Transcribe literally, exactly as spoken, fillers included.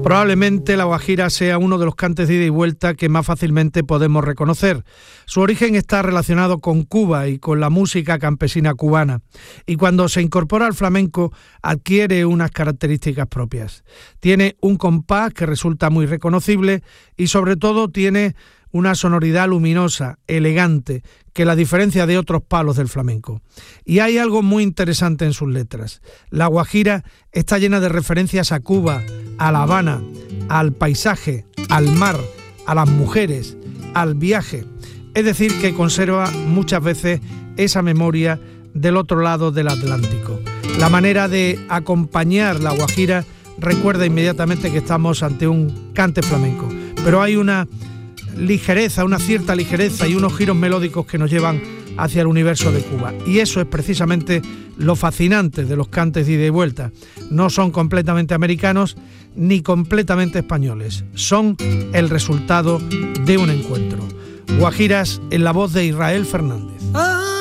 Probablemente la guajira sea uno de los cantes de ida y vuelta que más fácilmente podemos reconocer. Su origen está relacionado con Cuba y con la música campesina cubana, y cuando se incorpora al flamenco adquiere unas características propias. Tiene un compás que resulta muy reconocible y sobre todo tiene una sonoridad luminosa, elegante, que la diferencia de otros palos del flamenco. Y hay algo muy interesante en sus letras. La guajira está llena de referencias a Cuba, a La Habana, al paisaje, al mar, a las mujeres, al viaje. Es decir, que conserva muchas veces esa memoria del otro lado del Atlántico. La manera de acompañar la guajira recuerda inmediatamente que estamos ante un cante flamenco, pero hay una ligereza, una cierta ligereza y unos giros melódicos que nos llevan hacia el universo de Cuba. Y eso es precisamente lo fascinante de los cantes de ida y vuelta. No son completamente americanos ni completamente españoles. Son el resultado de un encuentro. Guajiras en la voz de Israel Fernández.